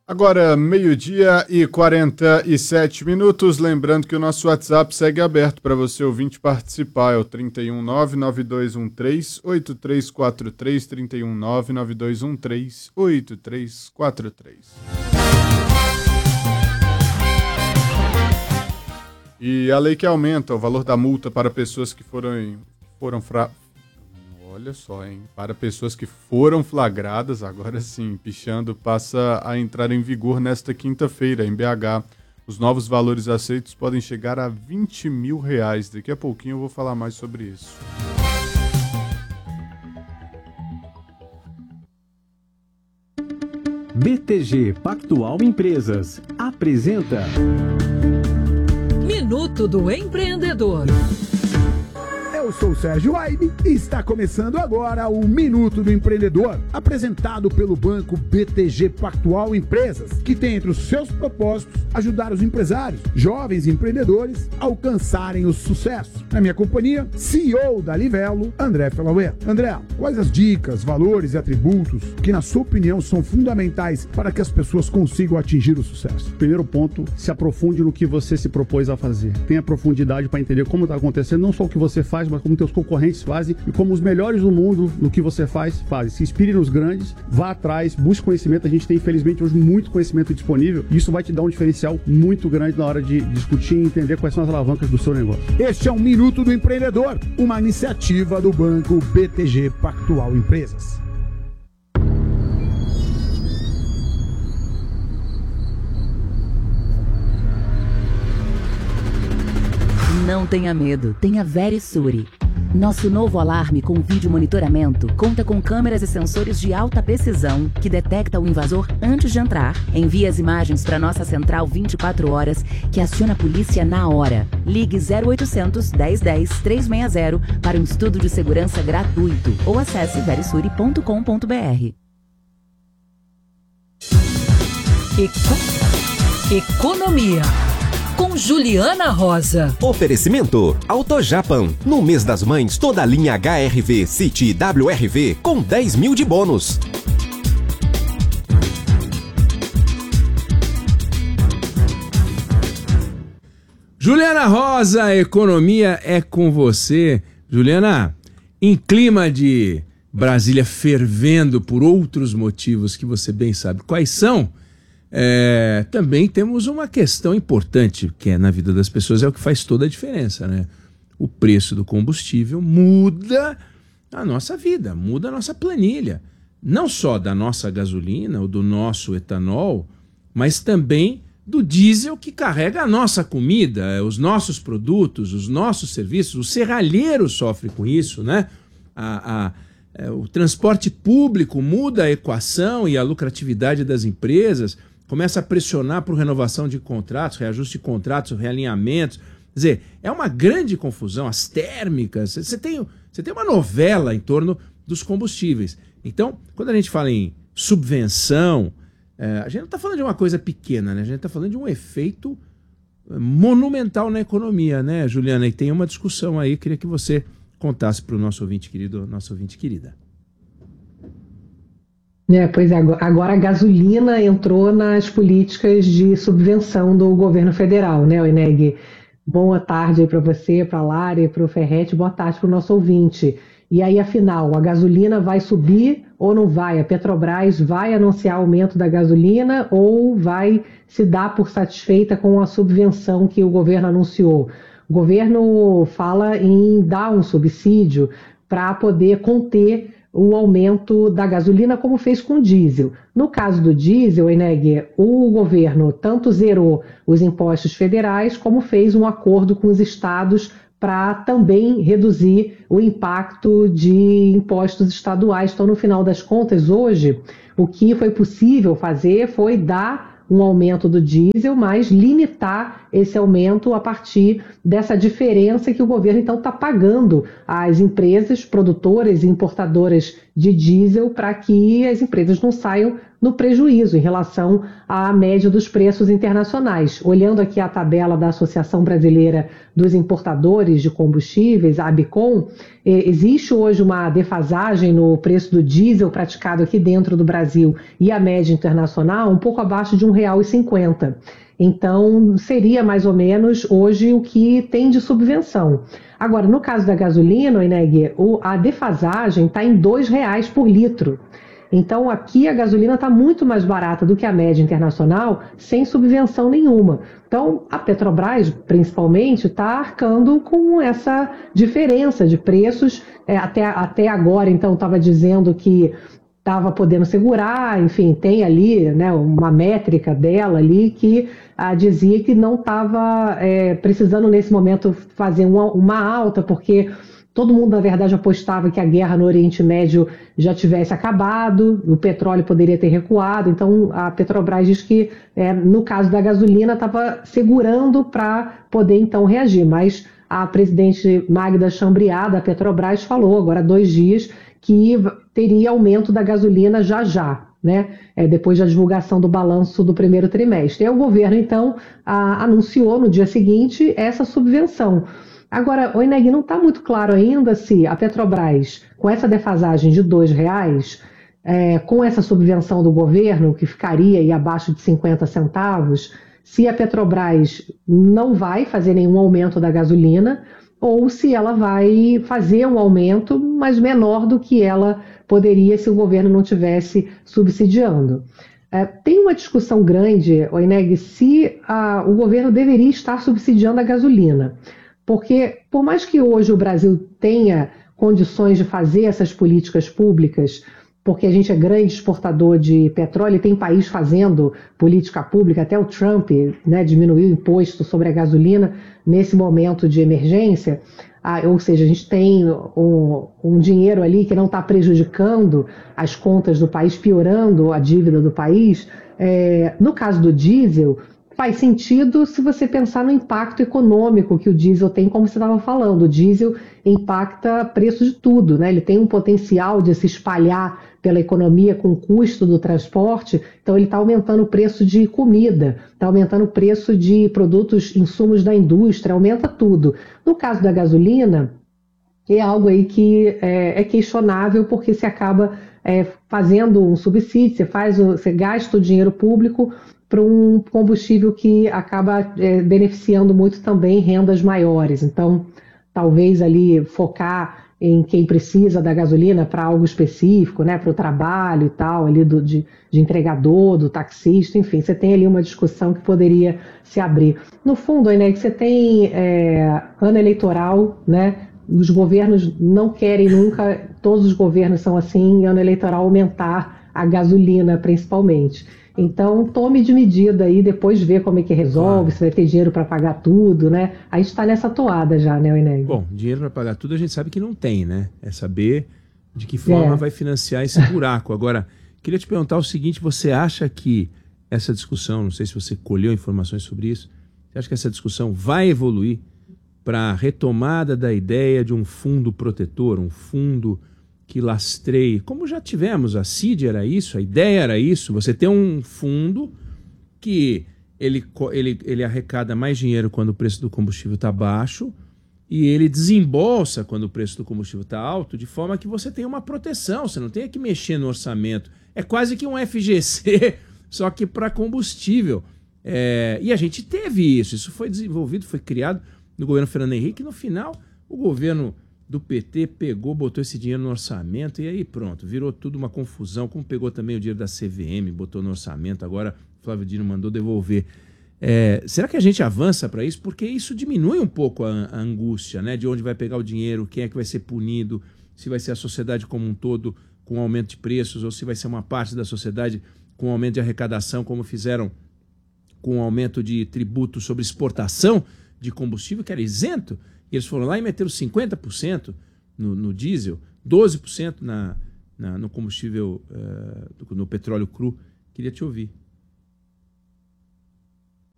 Agora, 12h47. Lembrando que o nosso WhatsApp segue aberto para você ouvinte participar. É o 31992138343, 31992138343. E a lei que aumenta o valor da multa para pessoas que Olha só, hein? Para pessoas que foram flagradas, agora sim, pichando, passa a entrar em vigor nesta quinta-feira, em BH. Os novos valores aceitos podem chegar a R$20 mil. Daqui a pouquinho eu vou falar mais sobre isso. BTG Pactual Empresas apresenta Minuto do Empreendedor. Eu sou o Sérgio Aibe e está começando agora o Minuto do Empreendedor, apresentado pelo banco BTG Pactual Empresas, que tem entre os seus propósitos ajudar os empresários, jovens empreendedores, a alcançarem o sucesso. Na minha companhia, CEO da Livelo, André Felauer. André, quais as dicas, valores e atributos que, na sua opinião, são fundamentais para que as pessoas consigam atingir o sucesso? Primeiro ponto, se aprofunde no que você se propôs a fazer. Tenha profundidade para entender como está acontecendo, não só o que você faz, mas como teus concorrentes fazem e como os melhores do mundo no que você faz, fazem. Se inspire nos grandes, vá atrás, busque conhecimento. A gente tem, infelizmente, hoje muito conhecimento disponível e isso vai te dar um diferencial muito grande na hora de discutir e entender quais são as alavancas do seu negócio. Este é o Minuto do Empreendedor, uma iniciativa do banco BTG Pactual Empresas. Não tenha medo, tenha Verisure. Nosso novo alarme com vídeo monitoramento conta com câmeras e sensores de alta precisão que detecta o invasor antes de entrar, envia as imagens para nossa central 24 horas, que aciona a polícia na hora. Ligue 0800 1010 360 para um estudo de segurança gratuito ou acesse verisure.com.br. Economia. Com Juliana Rosa. Oferecimento AutoJapan. No mês das mães, toda a linha HRV, City WRV com 10 mil de bônus. Juliana Rosa, economia é com você. Juliana, em clima de Brasília fervendo por outros motivos que você bem sabe quais são, também temos uma questão importante que é na vida das pessoas, é o que faz toda a diferença, né? O preço do combustível muda a nossa vida, muda a nossa planilha, não só da nossa gasolina ou do nosso etanol, mas também do diesel que carrega a nossa comida, os nossos produtos, os nossos serviços. O serralheiro sofre com isso, né? O transporte público muda a equação e a lucratividade das empresas, começa a pressionar por renovação de contratos, reajuste de contratos, realinhamentos. Quer dizer, é uma grande confusão. As térmicas, você tem uma novela em torno dos combustíveis. Então, quando a gente fala em subvenção, a gente não está falando de uma coisa pequena, né? A gente está falando de um efeito monumental na economia, né, Juliana? E tem uma discussão aí, queria que você contasse para o nosso ouvinte querido, nossa ouvinte querida. Pois é, agora a gasolina entrou nas políticas de subvenção do governo federal, né, Eneg? Boa tarde aí para você, para a Lara e para o Ferretti, boa tarde para o nosso ouvinte. E aí, afinal, a gasolina vai subir ou não vai? A Petrobras vai anunciar aumento da gasolina ou vai se dar por satisfeita com a subvenção que o governo anunciou? O governo fala em dar um subsídio para poder conter o aumento da gasolina, como fez com o diesel. No caso do diesel, Eneg, o governo tanto zerou os impostos federais, como fez um acordo com os estados para também reduzir o impacto de impostos estaduais. Então, no final das contas, hoje, o que foi possível fazer foi dar um aumento do diesel, mas limitar esse aumento a partir dessa diferença que o governo então está pagando às empresas produtoras e importadoras de diesel para que as empresas não saiam no prejuízo em relação à média dos preços internacionais. Olhando aqui a tabela da Associação Brasileira dos Importadores de Combustíveis, a ABICOM, existe hoje uma defasagem no preço do diesel praticado aqui dentro do Brasil e a média internacional um pouco abaixo de R$ 1,50. Então, seria mais ou menos hoje o que tem de subvenção. Agora, no caso da gasolina, Ineg, a defasagem está em R$ 2,00 por litro. Então, aqui a gasolina está muito mais barata do que a média internacional, sem subvenção nenhuma. Então, a Petrobras, principalmente, está arcando com essa diferença de preços. Até agora, então, estava dizendo que estava podendo segurar, enfim, tem ali, né, uma métrica dela ali que dizia que não estava precisando, nesse momento, fazer uma alta, porque todo mundo, na verdade, apostava que a guerra no Oriente Médio já tivesse acabado, o petróleo poderia ter recuado. Então, a Petrobras diz que, no caso da gasolina, estava segurando para poder, então, reagir. Mas a presidente Magda Chambriard, da Petrobras, falou agora há 2 dias que teria aumento da gasolina já, né? Depois da divulgação do balanço do primeiro trimestre. E o governo, então, anunciou no dia seguinte essa subvenção. Agora, o Ineg, não está muito claro ainda se a Petrobras, com essa defasagem de R$ 2,00, com essa subvenção do governo, que ficaria aí abaixo de 50 centavos, se a Petrobras não vai fazer nenhum aumento da gasolina ou se ela vai fazer um aumento, mas menor do que ela poderia se o governo não tivesse subsidiando. Tem uma discussão grande, o Ineg, se o governo deveria estar subsidiando a gasolina. Porque, por mais que hoje o Brasil tenha condições de fazer essas políticas públicas, porque a gente é grande exportador de petróleo e tem país fazendo política pública, até o Trump, né, diminuiu o imposto sobre a gasolina nesse momento de emergência, ou seja, a gente tem um dinheiro ali que não está prejudicando as contas do país, piorando a dívida do país. No caso do diesel, faz sentido se você pensar no impacto econômico que o diesel tem, como você estava falando. O diesel impacta preço de tudo, né? Ele tem um potencial de se espalhar pela economia com o custo do transporte, então ele está aumentando o preço de comida, está aumentando o preço de produtos, insumos da indústria, aumenta tudo. No caso da gasolina, é algo aí que é questionável, porque se acaba fazendo um subsídio, você gasta o dinheiro público para um combustível que acaba beneficiando muito também rendas maiores. Então, talvez ali focar em quem precisa da gasolina para algo específico, né, para o trabalho e tal, ali de entregador, do taxista, enfim, você tem ali uma discussão que poderia se abrir. No fundo, né, que você tem ano eleitoral, né, os governos não querem nunca, todos os governos são assim, em ano eleitoral aumentar a gasolina principalmente. Então, tome de medida aí, depois ver como é que resolve, se vai ter dinheiro para pagar tudo, né? A gente está nessa toada já, né, Ineg? Bom, dinheiro para pagar tudo a gente sabe que não tem, né? É saber de que forma vai financiar esse buraco. Agora, queria te perguntar o seguinte, você acha que essa discussão, não sei se você colheu informações sobre isso, você acha que essa discussão vai evoluir para a retomada da ideia de um fundo protetor, um fundo que lastreie, como já tivemos, a CID era isso, a ideia era isso, você tem um fundo que ele arrecada mais dinheiro quando o preço do combustível está baixo e ele desembolsa quando o preço do combustível está alto, de forma que você tem uma proteção, você não tem que mexer no orçamento. É quase que um FGC, só que para combustível. E a gente teve isso foi desenvolvido, foi criado no governo Fernando Henrique, e no final o governo do PT pegou, botou esse dinheiro no orçamento e aí pronto, virou tudo uma confusão, como pegou também o dinheiro da CVM, botou no orçamento, agora o Flávio Dino mandou devolver. Será que a gente avança para isso? Porque isso diminui um pouco a angústia, né? De onde vai pegar o dinheiro, quem é que vai ser punido, se vai ser a sociedade como um todo com aumento de preços ou se vai ser uma parte da sociedade com aumento de arrecadação, como fizeram com o aumento de tributo sobre exportação de combustível, que era isento. E eles foram lá e meteram 50% no diesel, 12% no combustível, no petróleo cru. Queria te ouvir.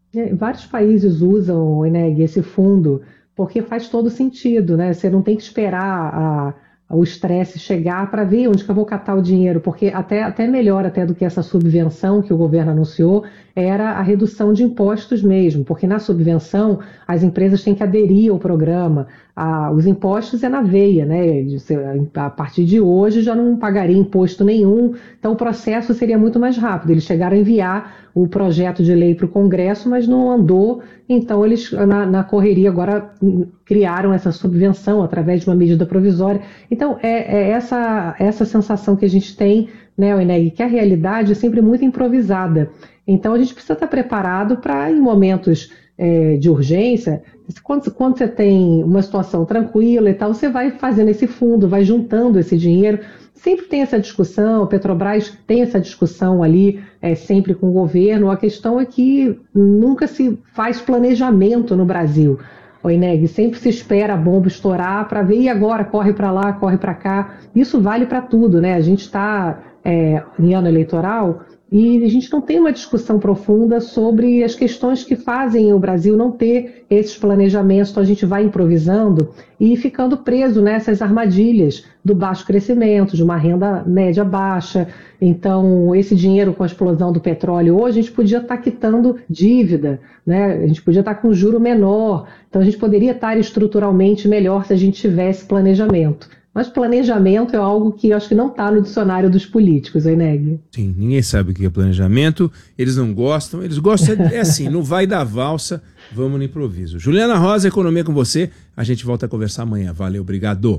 Vários países usam, Eneg, esse fundo porque faz todo sentido, né? Você não tem que esperar o estresse chegar para ver onde que eu vou catar o dinheiro, porque até melhor até do que essa subvenção que o governo anunciou era a redução de impostos mesmo, porque na subvenção as empresas têm que aderir ao programa, os impostos é na veia, né? A partir de hoje já não pagaria imposto nenhum, então o processo seria muito mais rápido. Eles chegaram a enviar o projeto de lei para o Congresso, mas não andou, então eles na correria agora criaram essa subvenção através de uma medida provisória. Então é essa sensação que a gente tem, né, Eneg, que a realidade é sempre muito improvisada. Então a gente precisa estar preparado para, em momentos de urgência, quando você tem uma situação tranquila e tal, você vai fazendo esse fundo, vai juntando esse dinheiro. Sempre tem essa discussão, a Petrobras tem essa discussão ali, sempre com o governo. A questão é que nunca se faz planejamento no Brasil. O Eneg, sempre se espera a bomba estourar para ver, e agora corre para lá, corre para cá. Isso vale para tudo, né? A gente está em ano eleitoral e a gente não tem uma discussão profunda sobre as questões que fazem o Brasil não ter esses planejamentos. Então a gente vai improvisando e ficando preso nessas armadilhas do baixo crescimento, de uma renda média baixa. Então esse dinheiro com a explosão do petróleo hoje a gente podia estar quitando dívida, né? A gente podia estar com juro menor. Então a gente poderia estar estruturalmente melhor se a gente tivesse planejamento. Mas planejamento é algo que eu acho que não está no dicionário dos políticos, Eneg. Sim, ninguém sabe o que é planejamento, eles não gostam, eles gostam, assim, não vai dar valsa, vamos no improviso. Juliana Rosa, Economia com você, a gente volta a conversar amanhã. Valeu, obrigado.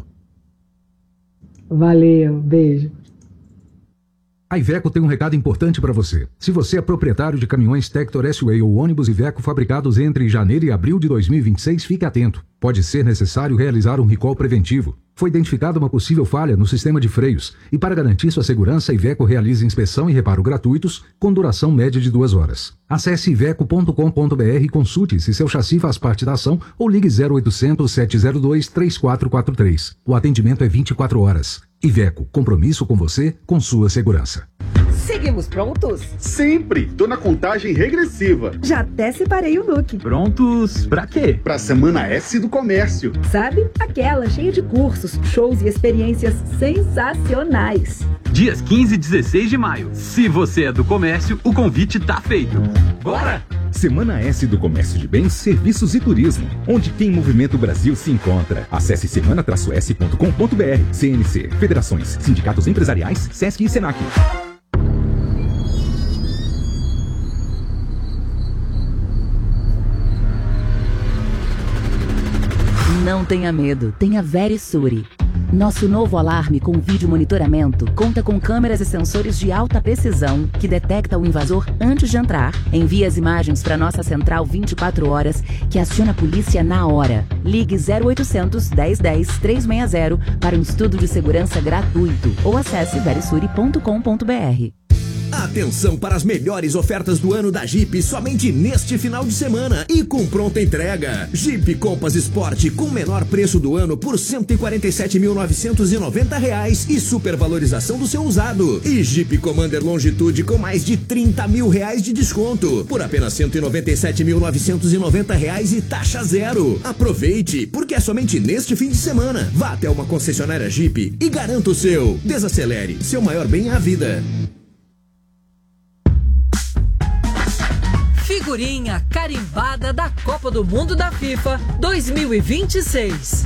Valeu, beijo. A Iveco tem um recado importante para você. Se você é proprietário de caminhões Tector S-Way ou ônibus Iveco fabricados entre janeiro e abril de 2026, fique atento. Pode ser necessário realizar um recall preventivo. Foi identificada uma possível falha no sistema de freios e, para garantir sua segurança, a Iveco realiza inspeção e reparo gratuitos com duração média de 2 horas. Acesse iveco.com.br e consulte se seu chassi faz parte da ação ou ligue 0800 702 3443. O atendimento é 24 horas. Iveco, compromisso com você, com sua segurança. Seguimos prontos? Sempre! Tô na contagem regressiva. Já até separei o look. Prontos pra quê? Pra Semana S do Comércio. Sabe? Aquela cheia de cursos, shows e experiências sensacionais. Dias 15 e 16 de maio. Se você é do comércio, o convite tá feito. Bora! Semana S do Comércio de Bens, Serviços e Turismo, onde Quem Movimenta o Brasil se encontra. Acesse semana-s.com.br. CNC, Federações, Sindicatos Empresariais, Sesc e Senac. Não tenha medo, tenha Verisuri. Nosso novo alarme com vídeo monitoramento conta com câmeras e sensores de alta precisão que detecta o invasor antes de entrar, envia as imagens para nossa central 24 horas que aciona a polícia na hora. Ligue 0800 1010 360 para um estudo de segurança gratuito ou acesse verisuri.com.br. Atenção para as melhores ofertas do ano da Jeep somente neste final de semana e com pronta entrega. Jeep Compass Sport com menor preço do ano por R$ 147.990 e supervalorização do seu usado. E Jeep Commander Longitude com mais de R$30 mil de desconto por apenas R$ 197.990 e taxa zero. Aproveite, porque é somente neste fim de semana. Vá até uma concessionária Jeep e garanta o seu. Desacelere, seu maior bem é a vida. Figurinha carimbada da Copa do Mundo da FIFA 2026.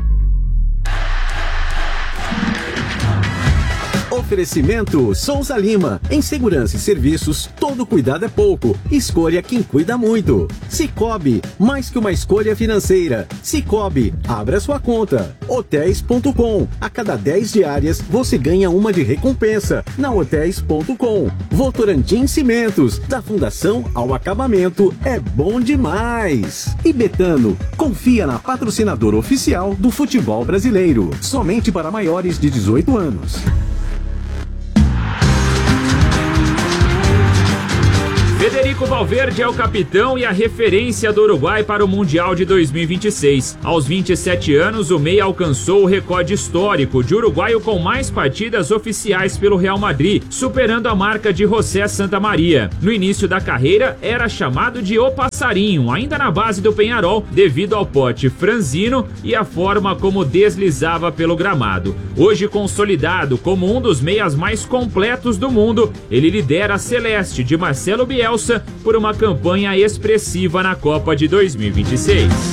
Oferecimento Souza Lima. Em segurança e serviços, todo cuidado é pouco. Escolha quem cuida muito. Sicoob, mais que uma escolha financeira. Sicoob, abra sua conta. Hotéis.com. A cada 10 diárias, você ganha uma de recompensa. Na Hotéis.com. Votorantim Cimentos. Da fundação ao acabamento, é bom demais. E Betano, confia na patrocinadora oficial do futebol brasileiro. Somente para maiores de 18 anos. Federico Valverde é o capitão e a referência do Uruguai para o Mundial de 2026. Aos 27 anos, o meia alcançou o recorde histórico de uruguaio com mais partidas oficiais pelo Real Madrid, superando a marca de José Santamaria. No início da carreira, era chamado de O Passarinho, ainda na base do Peñarol, devido ao porte franzino e a forma como deslizava pelo gramado. Hoje consolidado como um dos meias mais completos do mundo, ele lidera a Celeste de Marcelo Bielsa por uma campanha expressiva na Copa de 2026.